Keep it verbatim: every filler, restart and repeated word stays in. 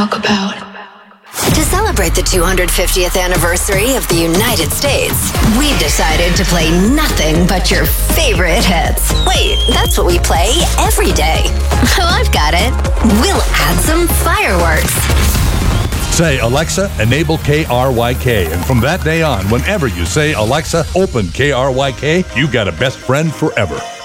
talk about. To celebrate the two hundred fiftieth anniversary of the United States, we've decided to play nothing but your favorite hits. Wait, that's what we play every day. Oh, I've got it. We'll add some fireworks. Say, Alexa, enable K R Y K. And from that day on, whenever you say, Alexa, open K R Y K, you got a best friend forever.